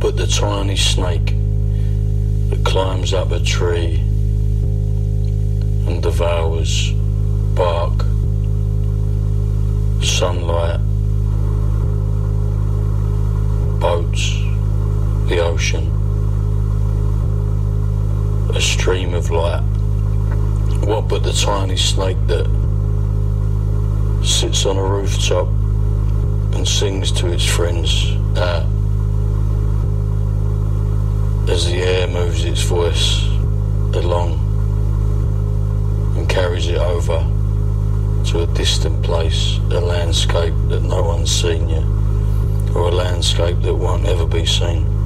but the tiny snake that climbs up a tree and devours bark, sunlight, boats, the ocean, a stream of light. What but the tiny snake that sits on a rooftop and sings to its friends out as the air moves its voice along and carries it over to a distant place, a landscape that no one's seen yet, or a landscape that won't ever be seen.